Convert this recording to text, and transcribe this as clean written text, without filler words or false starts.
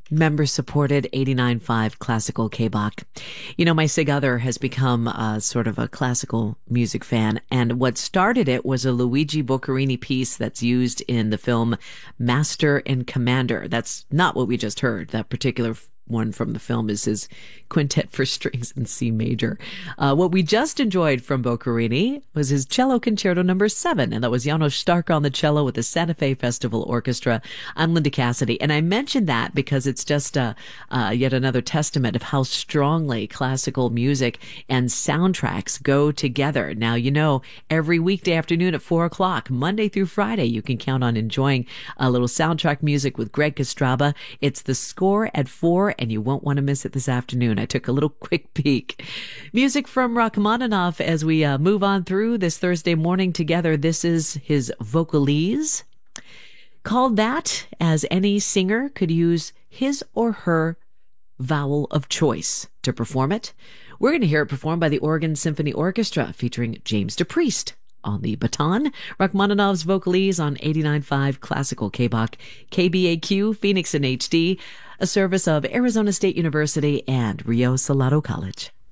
Member-supported 89.5 classical K-Bach. You know, my sig other has become sort of a classical music fan, and what started it was a Luigi Boccherini piece that's used in the film Master and Commander. That's not what we just heard. That particular one from the film is his Quintet for Strings in C major. What we just enjoyed from Boccherini was his Cello Concerto number 7, and that was János Stark on the cello with the Santa Fe Festival Orchestra. I'm Linda Cassidy, and I mentioned that because it's just yet another testament of how strongly classical music and soundtracks go together. Now, you know, every weekday afternoon at 4 o'clock, Monday through Friday, you can count on enjoying a little soundtrack music with Greg Kostraba. It's The Score at 4, and you won't want to miss it this afternoon. I took a little quick peek. Music from Rachmaninoff as we move on through this Thursday morning together. This is his Vocalise, called that as any singer could use his or her vowel of choice to perform it. We're going to hear it performed by the Oregon Symphony Orchestra featuring James DePriest on the baton. Rachmaninoff's Vocalise on 89.5 Classical K-Bach, KBAQ, Phoenix in HD, a service of Arizona State University and Rio Salado College.